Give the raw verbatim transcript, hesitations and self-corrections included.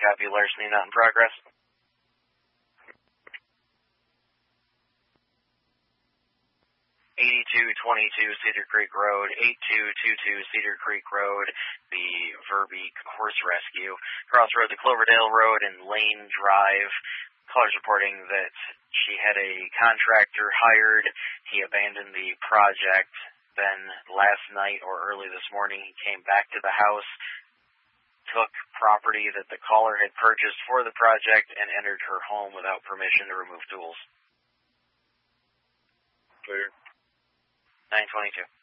copy, larceny not in progress. eighty-two twenty-two Cedar Creek Road, eighty-two twenty-two Cedar Creek Road, the Verbeek Horse Rescue. Crossroad to Cloverdale Road and Lane Drive. Callers reporting that she had a contractor hired. He abandoned the project. Then last night or early this morning, he came back to the house, took property that the caller had purchased for the project, and entered her home without permission to remove tools. Clear. nine twenty-two.